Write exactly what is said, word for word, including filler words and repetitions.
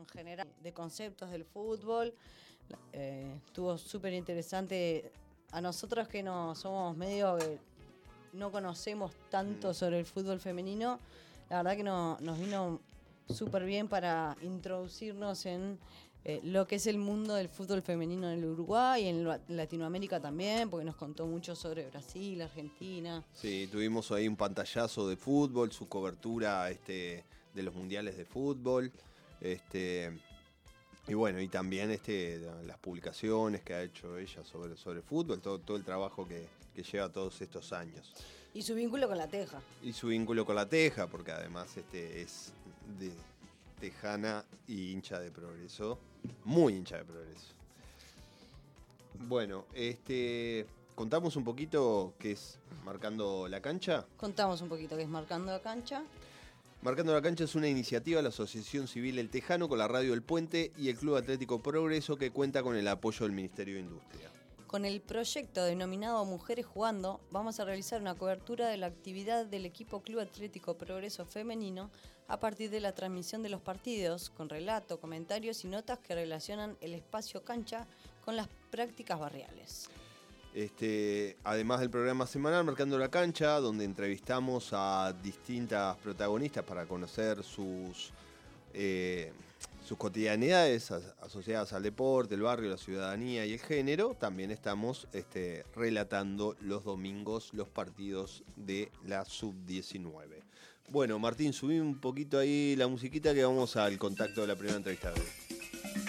en general de conceptos del fútbol. Eh, estuvo súper interesante. A nosotros que no somos medio que no conocemos tanto sobre el fútbol femenino, la verdad que no, nos vino súper bien para introducirnos en eh, lo que es el mundo del fútbol femenino en el Uruguay y en Latinoamérica también, porque nos contó mucho sobre Brasil, Argentina. Sí, tuvimos ahí un pantallazo de fútbol, su cobertura este, de los mundiales de fútbol, este, y bueno, y también este, las publicaciones que ha hecho ella sobre, sobre fútbol, todo, todo el trabajo que, que lleva todos estos años. Y su vínculo con la Teja. Y su vínculo con la Teja, porque además este, es de tejana y hincha de Progreso, muy hincha de Progreso. Bueno, este, contamos un poquito qué es Marcando la Cancha. Contamos un poquito qué es Marcando la Cancha. Marcando la Cancha es una iniciativa de la Asociación Civil El Tejano con la Radio El Puente y el Club Atlético Progreso que cuenta con el apoyo del Ministerio de Industria. Con el proyecto denominado Mujeres Jugando, vamos a realizar una cobertura de la actividad del equipo Club Atlético Progreso Femenino a partir de la transmisión de los partidos, con relato, comentarios y notas que relacionan el espacio cancha con las prácticas barriales. Este, además del programa semanal Marcando la Cancha, donde entrevistamos a distintas protagonistas para conocer sus, eh, sus cotidianidades asociadas al deporte, el barrio, la ciudadanía y el género, también estamos este, relatando los domingos los partidos de la sub diecinueve. Bueno, Martín, subí un poquito ahí la musiquita que vamos al contacto de la primera entrevista de hoy.